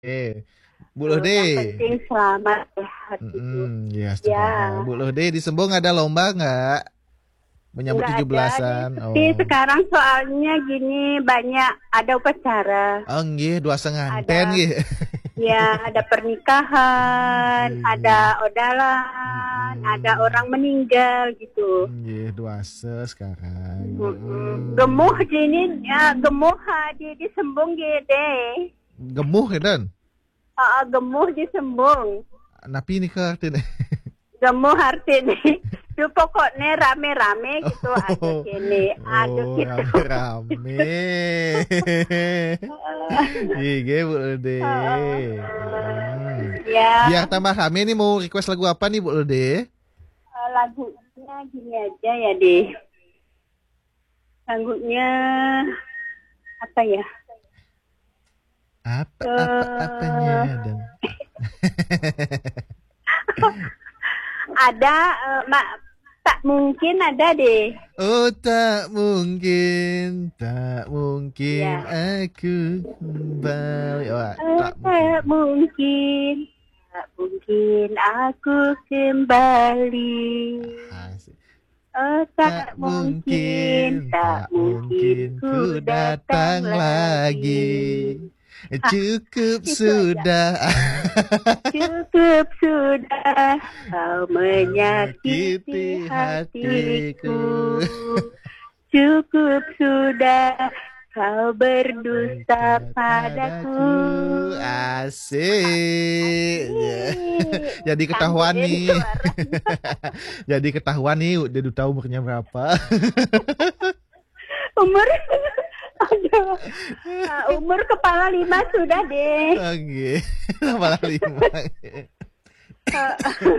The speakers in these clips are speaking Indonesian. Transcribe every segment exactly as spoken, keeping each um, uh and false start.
Eh, Bu Tuh, yang Lode. penting selamat sehat gitu. Mm-mm, ya, Ya, sekarang. Bu Lode di Sembong ada lomba nggak? Menyambut nggak tujuh ada deh. belasan. Tapi Oh. sekarang soalnya gini banyak ada upacara, Oh, nggih, dua senganten ada nggih. ya ada pernikahan, Nggih. ada odalan, ada Mm-mm. orang meninggal gitu. Nggih, dua se sekarang. Mm-mm. Gemuh Mm-mm. dini, ya, gemuh ha, di disembung gede. Gemuh ya, Dan? Ah, gemuh disembung. Napi nih ke artinya. Gemuh artinya itu pokoknya rame-rame gitu ada Oh, gini, ada oh, gitu. rame-rame. Iya, Bu Lode. Mm. Ya, Biar tambah rame nih mau request lagu apa nih Bu Lode? eh, lagunya gini aja ya deh. Lagunya apa ya? Apa apa apanya Eh, dan ada eh, mak tak mungkin ada deh. Oh tak mungkin tak mungkin Ya. aku kembali. Oh, Eh, tak mungkin. tak mungkin, tak mungkin aku kembali. Asik. Oh, Tak tak mungkin, mungkin, tak tak mungkin mungkin ku ku datang datang lagi. lagi. Hah, Cukup itu aja. sudah. Cukup sudah kau menyakiti Menyakiti hatiku. hatiku. Cukup sudah kau berdusta Dusta padaku. padaku. Asik. Asik. Jadi ketahuan Kangenin nih. suaranya. Jadi ketahuan nih dia udah tahu umurnya berapa. Umur aduh, uh, umur kepala lima sudah deh. Oke. Malah lima. Uh,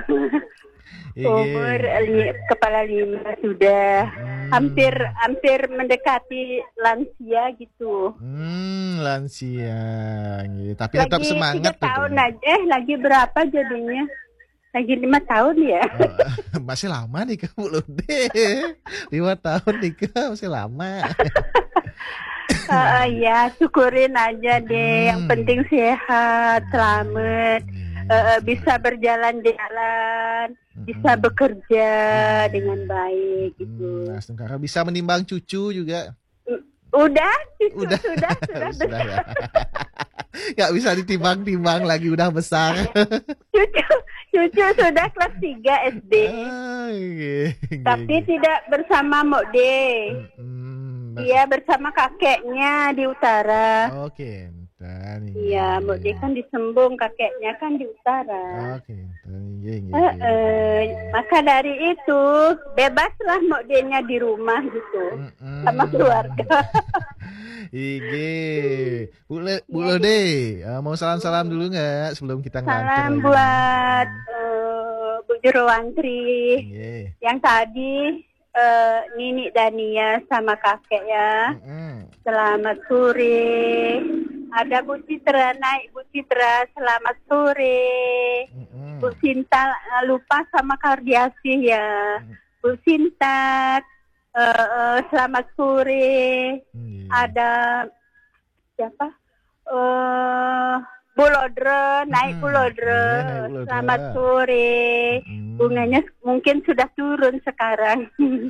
umur Iya. li, kepala lima sudah hampir Hmm. hampir mendekati lansia gitu. Hmm, lansia. Gitu. Tapi tetap Lagi tiga semangat tuh. tahun aja, eh lagi berapa jadinya? Lagi lima tahun ya? Oh, masih lama nih kamu loh deh. Lima tahun nikah masih lama. Uh, ya syukurin aja deh. Yang penting Hmm. sehat, selamat, uh, Yes. bisa berjalan-jalan, bisa Mm-mm. bekerja Iya. dengan baik Mm-mm. gitu. Nah, sekarang bisa menimbang cucu juga. Mm, Udah, cucu Udah, sudah sudah sudah ya. besar. Nggak bisa ditimbang-timbang lagi udah besar. Cucu cucu sudah kelas tiga S D. Ah, iya, iya, Tapi iya. tidak bersama Mokde. Mm-mm. Dia bersama kakeknya di utara. Oke, entar Iya, Mokde nih. kan di Sembung, kakeknya kan di utara. Oke, entar nih. Eh, eh, maka dari itu bebaslah Mokdenya di rumah gitu sama keluarga. Ige, Bu Le, Bu Iya, Lode, eh, mau salam-salam dulu nggak sebelum kita ngelantur salam lagi? buat uh, Bu Jurowantri Iya. yang tadi uh, Nini Dania sama kakek ya. Mm-mm. Selamat sore. Ada Bu Citra, naik Bu Citra, selamat sore. Mm-mm. Bu Sinta, lupa sama Kardiasih ya. Bu Sinta, uh, uh, selamat sore. Iya. Ada siapa? Uh, Bu Lodre, naik Bu Mm-mm. Lodre. Iya, naik Bu Lodre. Selamat sore. Mm-mm. Bunganya mungkin sudah turun sekarang.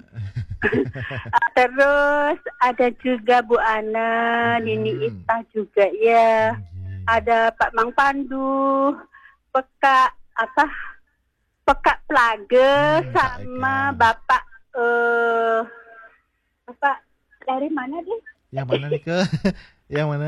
Terus ada juga Bu Ana, Nini Mm-mm. Ita juga ya. Iya. Ada Pak Mang Pandu, Peka apa? Peka Plage Hmm, Kak sama Eka. Bapak eh Bapak dari mana deh? Yang mana nih ke? Yang mana?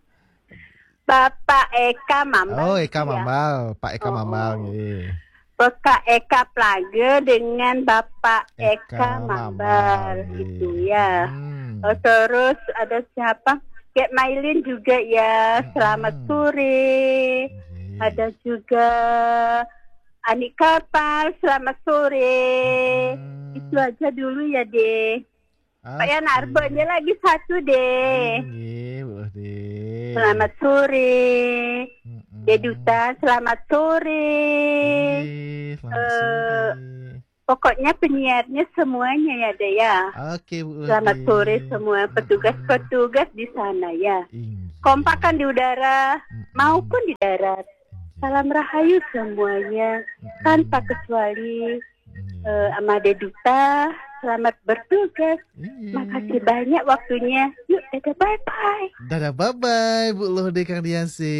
Bapak Eka Mambal. Oh, Eka ya. Mambal, Pak Eka Oh, Mambal. oh. Iya. Peka Eka Plage dengan Bapak Eka, Eka Mambal Mambal. gitu Iya. ya. Hmm. Oh, terus ada siapa? Kek Mailin juga ya. Selamat Mm-mm. sore. Iya. Ada juga Anik Kapal, selamat sore. Mm-mm. Itu aja dulu ya deh. Pak Oke. Yanarbonya lagi satu deh. Iya, boleh deh. Selamat sore. Mm-mm. Deduta, selamat sore. Iya, selamat Eh, sore. Pokoknya penyiarnya semuanya ya deh ya. Oke, Bu. Selamat Lode. sore semua Mm-mm. petugas-petugas di sana ya. Iya. kompakan di udara Mm-mm. maupun di darat. Salam rahayu semuanya tanpa kecuali. Uh, Amade Duta, selamat bertugas. Iya. Makasih banyak waktunya. Yuk, dadah bye-bye. Dadah bye-bye Bu Lode Kardiasi.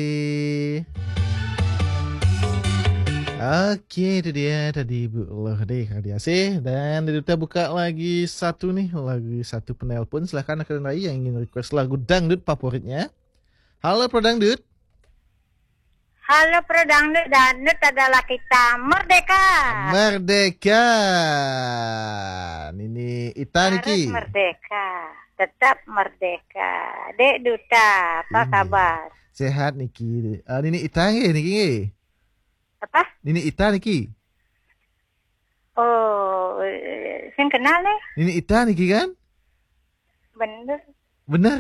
Oke, itu dia tadi Bu Lode Kardiasi. Dan kita buka lagi satu nih, lagi satu penelpon. Silahkan akan Rai yang ingin request lagu dangdut favoritnya. Halo Pro Dangdut. Halo Pro Dangdut, dangdut adalah kita merdeka. Merdeka. Ini Ita Niki. Harus merdeka, tetap merdeka. Dek Duta, apa Ini. kabar? Sehat Niki. Uh, ini Ita nggih Niki. Apa? Ini Ita Niki. Oh, saya kenal nih. Ini Ita Niki kan? Bener. Benar.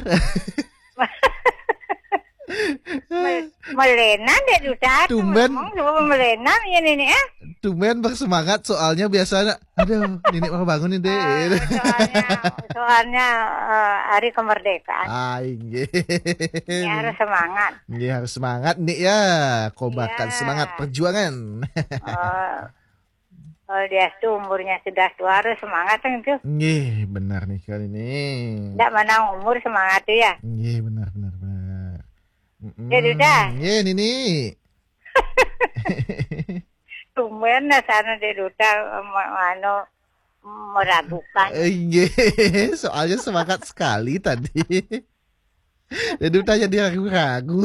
Melena Dek Duta. Tumben. Ngomong melena ya ini eh. Tumben bersemangat soalnya biasanya aduh Nenek mau bangun nih Dek. Uh, soalnya soalnya uh, hari kemerdekaan. Ah, inggih. Ini harus semangat. Ini harus semangat nih ya. Kobakan Ya. semangat perjuangan. Oh, oh dia tuh umurnya sudah tua harus semangat kan itu. Nggih, benar nih kali ini. Tidak mana umur semangat tuh ya. Nggih, benar benar benar. Mm-mm. Ya, Duda. Nggih, Nini. Tumben sana Dek Duta anu meragukan. Nggih, soalnya semangat sekali tadi. Jadi tanya dia ragu-ragu.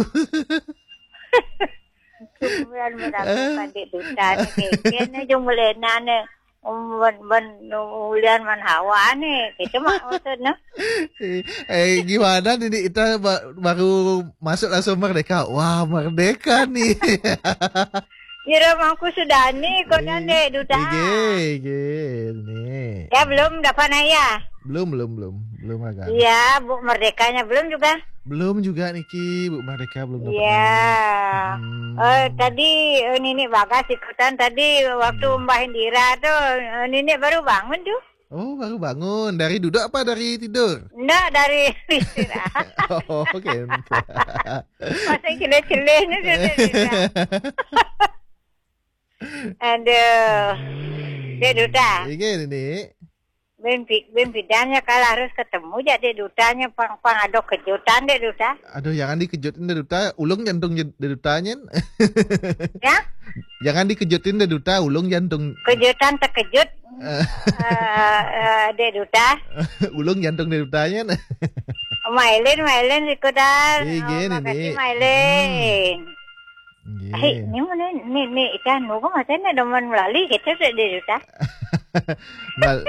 Tumben meragukan Dek Duta nih. Kayaknya jung melena nih. Ben ben ulian man hawa nih. Itu mah maksudnya. Eh gimana nih kita ba- baru masuk langsung merdeka. Wah, merdeka nih. Kira mangku sudah nih kok Dek Duta. Nggih, nggih, nih. Ya belum dapat ya. Belum, belum, belum. Belum agak. Iya, Bu merdekanya belum juga. Belum juga Niki, Bu Merdeka belum dapat. Iya. Hmm. Eh tadi eh, Nini Bagas ikutan tadi waktu Hmm. Mbak Indira tuh eh, Nini baru bangun tuh. Oh, baru bangun. Dari duduk apa dari tidur? Enggak dari istirahat. Oh, oke. Masa cile-cilenya sudah tidak. Aduh. Dek Duta. Iya, ini. Ben ben bidanya kalau harus ketemu ya Dek Dutanya pang pang ada kejutan Dek Duta. Aduh, jangan dikejutin deh Duta. Ulung jantung deh Dutanya. Ya? Jangan dikejutin deh Duta. Ulung jantung. Kejutan terkejut. Eh eh, Dek Duta. Ulung jantung deh Dutanya. Mailin, Mailin ikutan. Iya, Oh, Nini. makasih Mailin. Nggih. Hei, ini mana ni ni ikan nugo macam ni demen melalui kita sudah di Duta. Mal-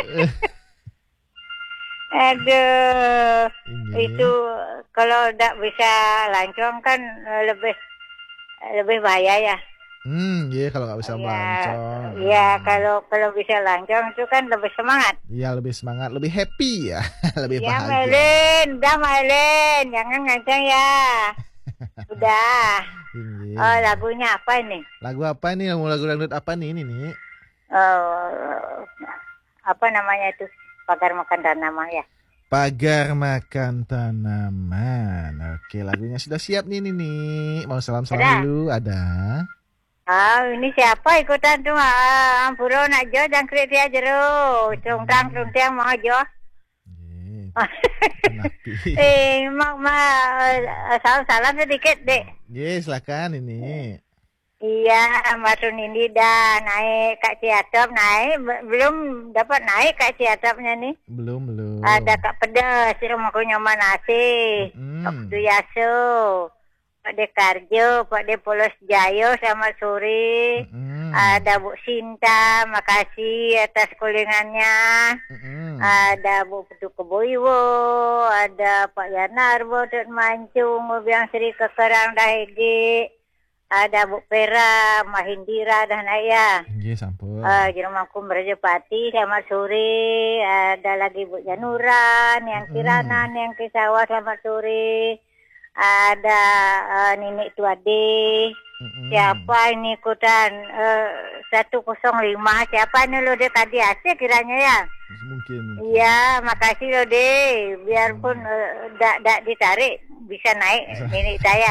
Aduh, Nggih. itu kalau tak bisa lancong kan eh, lebih lebih bahaya ya. Hmm, iya kalau nggak bisa Ya, melancong. ya kalau kalau bisa lancong itu kan lebih semangat. Iya, lebih semangat, lebih happy ya, lebih Ya bahagia. Mailin, dah Mailin, jangan ngancang ya. Udah. Iya. Oh, lagunya apa ini? Lagu apa nih? Lagu dangdut apa nih ini nih? Oh, apa namanya itu? Pagar makan tanaman ya. Pagar makan tanaman. Oke, lagunya sudah siap nih nih nih. Mau salam-salam Ada. dulu? Ada. Ah, ini siapa ikutan tuh? Ah, Ampuro nak jo dan kriteria jero. Cungtang cungtang mau jo. Iya. Napi. eh, mak ma salam salam sedikit dek. Iya, silakan ini. Iya, Matun ini dah naik Kak Ciatop naik Be- belum dapat naik Kak Ciatopnya nih. Belum, belum. Ada Kak Pedas, rumahku nyaman nasi. Mm. Kak Duyaso, Pak Dekarjo, Pak De Polos Jayo, selamat sore. Mm-mm. Ada Bu Sinta, makasih atas kulingannya. Mm-mm. Ada Bu Putu Keboiwo, ada Pak Yanarbo, Tut Mancung, Biang Sri Kekerang Dahege. Ada Bu Pera, Mahindira dan Naya. Iya, sampun. Uh, Jerumangku Merjepati, selamat sore. Ada lagi Bu Januran, yang Kiranan, yang Kisawa, selamat sore. Ada uh, Nenek Tuade. Mm-mm. Siapa ini ikutan? Uh, satu kosong lima. Siapa nih lo deh tadi asik kiranya ya? Mungkin. Iya, makasih lo deh. Biarpun Hmm. uh, dak ditarik bisa naik ini saya.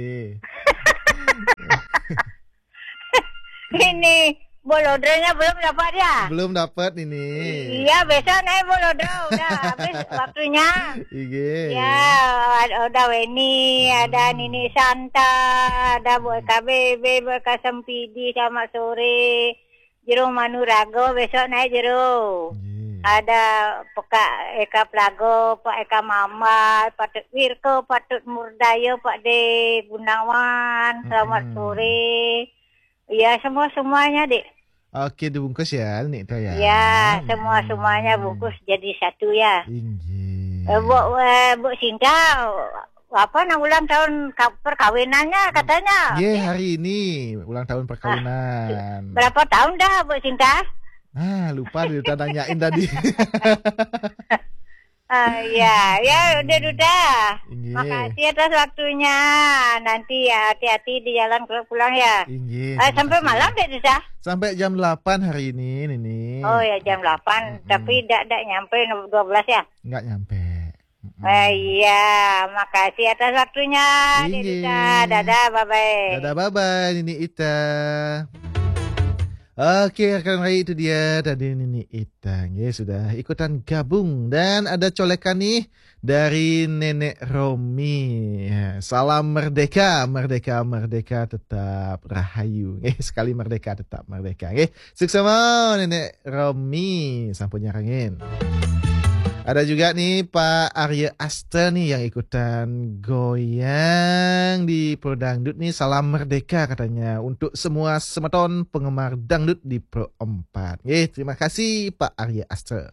Ini bolodronya belum dapat ya? Belum dapat ini. Iya, besok naik bolodro udah habis waktunya. Iya. Ya, ada Weni, ada Hmm. Nini Santa, ada Bu Eka B B, Bu Eka Sempidi sama sore. Jero Manurago besok naik jero. Iya. Ada Pak Eka Plago, Pak Eka Mama, Pak Tut Wirko, Pak Tut Murdayo, Pak De Gunawan, selamat Mm-mm. sore. Ya, semua-semuanya, Dek. Oke, dibungkus ya, Nik Toh ya. Ya, semua-semuanya bungkus jadi satu ya. Inggih. Eh, Bu, eh, Bu Sinta, apa nah ulang tahun ka- perkawinannya katanya? Ye, hari ini ulang tahun perkawinan. Berapa tahun dah Bu Sinta? Ah, lupa dia udah nanyain tadi. Ah, ya, ya udah udah. Inggih. Makasih atas waktunya. Nanti ya hati-hati di jalan pulang ya. Inggih. Eh, terima sampai kasih. malam deh Desa. Sampai jam delapan hari ini, Nini. Oh ya jam delapan, Mm-mm. tapi tidak tidak nyampe dua belas ya. Nggak nyampe. Mm-mm. Eh, iya, makasih atas waktunya. Dek Inggih. Desa. Dadah, bye-bye. Dadah, bye-bye, Nini Ita. Oke, rekan Rai, itu dia tadi Nini Ita. Ya, sudah ikutan gabung. Dan ada colekan nih dari Nenek Romi. Ya, salam merdeka, merdeka, merdeka tetap rahayu. Eh, sekali merdeka tetap merdeka. Eh, sukses sama Nenek Romi. Sampunya rangin. Ada juga nih Pak Arya Asta nih yang ikutan goyang di Pro Dangdut nih. Salam merdeka katanya untuk semua semeton penggemar dangdut di Pro empat. Eh, terima kasih Pak Arya Asta.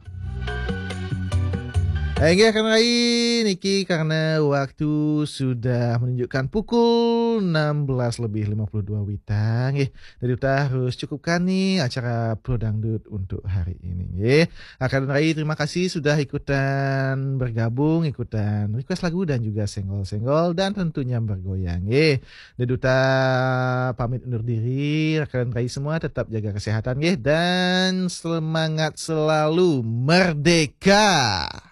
Hingga akan rai Niki karena waktu sudah menunjukkan pukul enam belas lebih lima puluh dua wita. Eh, dari kita harus cukupkan nih acara Pro Dangdut untuk hari ini. Eh, akan rai terima kasih sudah ikutan bergabung, ikutan request lagu dan juga senggol-senggol dan tentunya bergoyang. Eh, Deduta pamit undur diri. Akan rai semua tetap jaga kesehatan eh, dan semangat selalu merdeka.